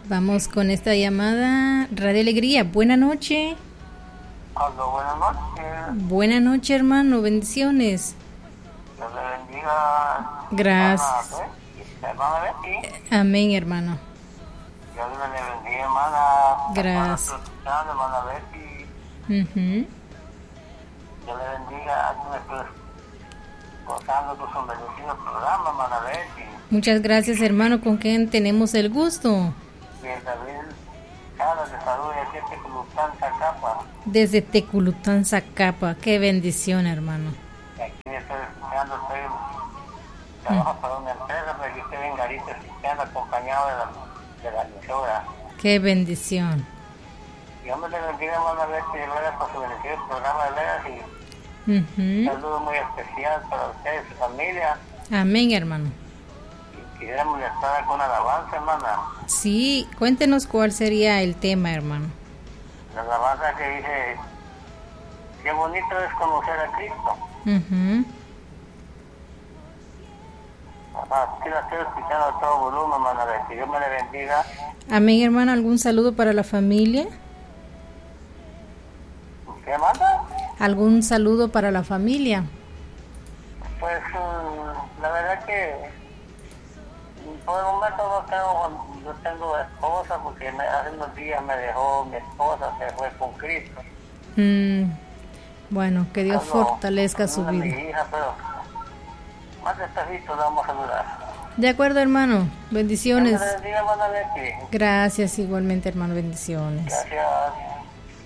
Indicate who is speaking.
Speaker 1: Vamos con esta llamada. Radio Alegría, buena noche.
Speaker 2: Hola, buenas noches.
Speaker 1: Buena noche, hermano, bendiciones.
Speaker 2: Dios le bendiga.
Speaker 1: Gracias.
Speaker 2: Hermana Betty.
Speaker 1: Amén, hermano.
Speaker 2: Dios le bendiga, hermana.
Speaker 1: Gracias.
Speaker 2: Hermana Betty. Dios le bendiga. Gozando tu bendecido programa, hermana Betty.
Speaker 1: Muchas gracias, hermano. ¿Con quién tenemos el gusto?
Speaker 2: Bien, David. Cada de salud aquí en Teculután, Zacapa.
Speaker 1: Desde Teculután, Zacapa. Qué bendición, hermano.
Speaker 2: Aquí estoy escuchando, trabajo para una empresa, pero aquí estoy en Garita escuchando, acompañado de la emisora.
Speaker 1: Qué bendición.
Speaker 2: Dios me le bendiga, hermana Betty, y gracias por su bendecido programa de Legacy. Un saludo muy especial para ustedes y su familia.
Speaker 1: Amén, hermano.
Speaker 2: Y quisiéramos estar con una alabanza, hermana.
Speaker 1: Sí, cuéntenos cuál sería el tema, hermano.
Speaker 2: La alabanza que dice: qué bonito es conocer a Cristo. Aquí la estoy escuchando a todo volumen, hermana Betty. Dios me le bendiga.
Speaker 1: Amén, hermano. ¿Algún saludo para la familia?
Speaker 2: ¿Qué manda?
Speaker 1: ¿Algún saludo para la familia?
Speaker 2: Pues la verdad que por el momento no tengo esposa, porque hace unos días me dejó mi esposa, se fue con Cristo.
Speaker 1: Bueno, que Dios fortalezca su vida.
Speaker 2: Mi hija, pero más despacito la vamos a saludar.
Speaker 1: De acuerdo, hermano. Bendiciones.
Speaker 2: Dios me bendiga, hermana Betty.
Speaker 1: Gracias, igualmente, hermano. Bendiciones.
Speaker 2: Gracias.